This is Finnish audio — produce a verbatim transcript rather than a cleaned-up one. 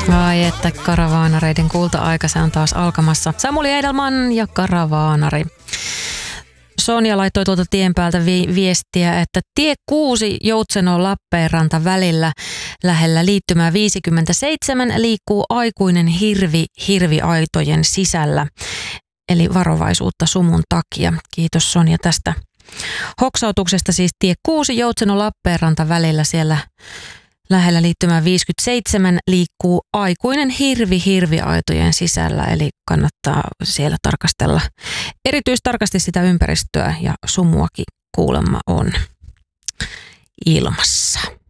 Ai että karavaanareiden kulta-aika, se on taas alkamassa. Samuli Edelman ja karavaanari. Sonja laittoi tuolta tien päältä vi- viestiä, että tie kuusi Joutseno-Lappeenranta välillä lähellä liittymää viisikymmentäseitsemän liikkuu aikuinen hirvi hirviaitojen sisällä. Eli varovaisuutta sumun takia. Kiitos Sonja tästä hoksautuksesta. Siis tie kuusi Joutseno-Lappeenranta välillä siellä lähellä liittymää viisikymmentäseitsemän liikkuu aikuinen hirvi hirviaitojen sisällä, eli kannattaa siellä tarkastella erityistarkasti sitä ympäristöä ja sumuakin kuulemma on ilmassa.